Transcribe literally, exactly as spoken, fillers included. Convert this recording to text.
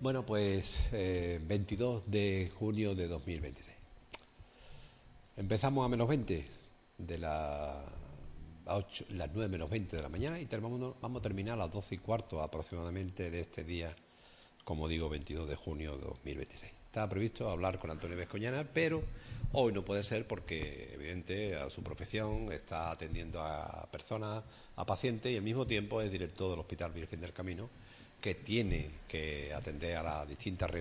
Bueno, pues eh, veintidós de junio de dos mil veintiséis. Empezamos a menos veinte de la, a ocho, las nueve menos veinte de la mañana y terminamos, vamos a terminar a las doce y cuarto aproximadamente de este día, como digo, veintidós de junio de dos mil veintiséis. Estaba previsto hablar con Antonio Vescoñana, pero hoy no puede ser porque, evidente, a su profesión está atendiendo a personas, a pacientes, y al mismo tiempo es director del Hospital Virgen del Camino, que tiene que atender a las distintas